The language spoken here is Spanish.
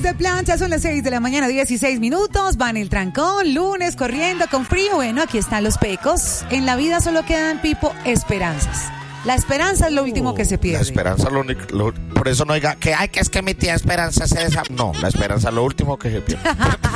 de plancha, son las 6 de la mañana, 16 minutos. Va en el trancón, lunes, corriendo, con frío. Bueno, aquí están los pecos. En la vida solo quedan, Pipo, esperanzas. La esperanza es lo último que se pierde. La esperanza es lo único. Por eso no diga que es que mi tía Esperanza se No, la esperanza es lo último que se pierde.